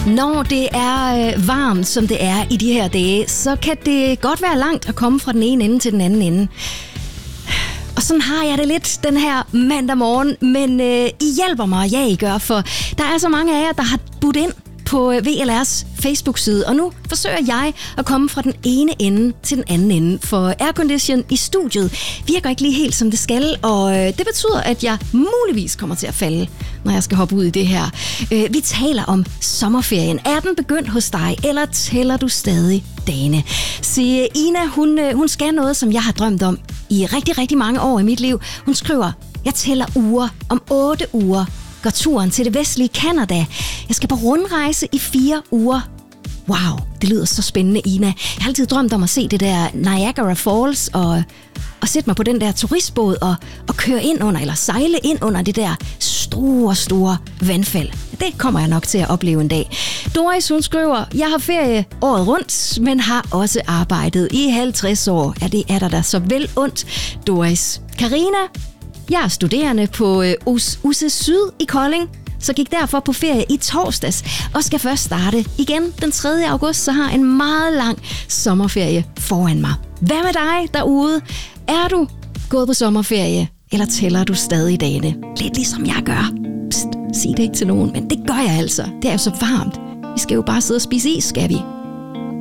Når det er varmt, som det er i de her dage, så kan det godt være langt at komme fra den ene ende til den anden ende. Og sådan har jeg det lidt den her mandag morgen, men I hjælper mig, ja I gør, for der er så mange af jer, der har budt ind på VLR's Facebook-side, og nu forsøger jeg at komme fra den ene ende til den anden ende, for aircondition i studiet virker ikke lige helt som det skal, og det betyder, at jeg muligvis kommer til at falde, når jeg skal hoppe ud i det her. Vi taler om sommerferien. Er den begyndt hos dig, eller tæller du stadig dagene? Se, Ina, hun skal noget, som jeg har drømt om i rigtig, rigtig mange år i mit liv. Hun skriver, jeg tæller uger. Om 8 uger går turen til det vestlige Canada. Jeg skal på rundrejse i 4 uger. Wow, det lyder så spændende, Ina. Jeg har altid drømt om at se det der Niagara Falls og sætte mig på den der turistbåd og køre ind under, eller sejle ind under det der store vandfald. Det kommer jeg nok til at opleve en dag. Doris, hun skriver, jeg har ferie året rundt, men har også arbejdet i 50 år. Ja, det er der så vel ondt, Doris. Karina, jeg er studerende på UC Syd i Kolding, så gik derfor på ferie i torsdags og skal først starte igen den 3. august, så har en meget lang sommerferie foran mig. Hvad med dig derude? Er du gået på sommerferie, eller tæller du stadig dagene? Lidt ligesom jeg gør. Psst, sig det ikke til nogen, men det gør jeg altså. Det er jo så varmt. Vi skal jo bare sidde og spise is, skal vi?